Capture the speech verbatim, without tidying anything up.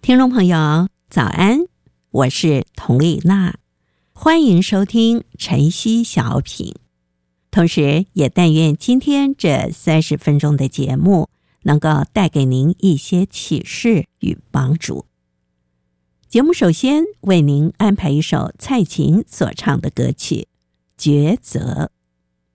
听众朋友早安，我是童丽娜，欢迎收听晨曦小品。同时也但愿今天这三十分钟的节目能够带给您一些启示与帮助。节目首先为您安排一首蔡琴所唱的歌曲《抉择》。